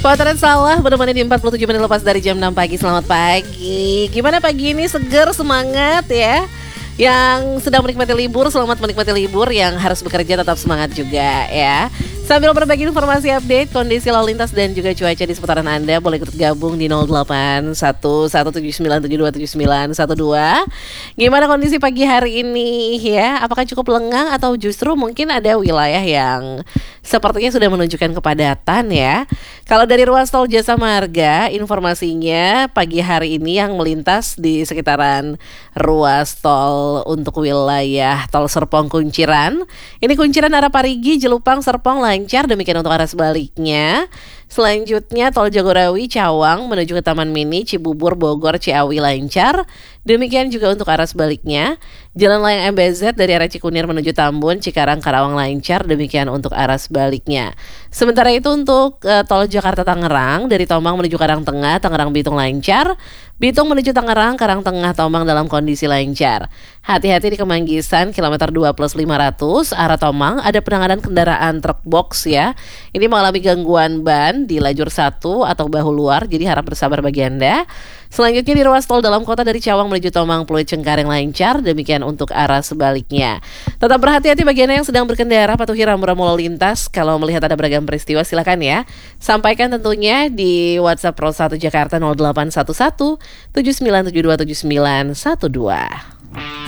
Potret Sawah menemani di 47 menit lepas dari jam 6 pagi. Selamat pagi. Gimana pagi ini, seger, semangat ya? Yang sedang menikmati libur, selamat menikmati libur. Yang harus bekerja tetap semangat juga ya. Sambil berbagi informasi update, kondisi lalu lintas dan juga cuaca di seputaran Anda, boleh ikut gabung di 081179727912. Gimana kondisi pagi hari ini ya? Apakah cukup lengang atau justru mungkin ada wilayah yang sepertinya sudah menunjukkan kepadatan ya? Kalau dari ruas tol Jasa Marga, informasinya pagi hari ini yang melintas di sekitaran ruas tol untuk wilayah tol Serpong Kunciran. Ini Kunciran arah Parigi, Jelupang, Serpong lancar, demikian untuk arah sebaliknya. Selanjutnya tol Jagorawi Cawang menuju ke Taman Mini, Cibubur, Bogor, Ciawi lancar. Demikian juga untuk arah sebaliknya. Jalan Layang MBZ dari arah Cikunir menuju Tambun, Cikarang, Karawang lancar. Demikian untuk arah sebaliknya. Sementara itu untuk tol Jakarta Tangerang dari Tomang menuju Karangtengah, Tangerang Bitung lancar. Bitung menuju Tangerang, Karangtengah, Tomang dalam kondisi lancar. Hati-hati di Kemanggisan kilometer 2+500 arah Tomang ada penanganan kendaraan truk box ya. Ini mengalami gangguan ban di lajur 1 atau bahu luar, jadi harap bersabar bagi Anda. Selanjutnya di ruas tol dalam kota dari Cawang menuju Tomang Pluit Cengkareng lancar, demikian untuk arah sebaliknya. Tetap berhati-hati bagi Anda yang sedang berkendara, patuhi rambu-rambu lalu lintas. Kalau melihat ada beragam peristiwa silakan ya sampaikan tentunya di WhatsApp Pro 1 Jakarta 0811 79727912.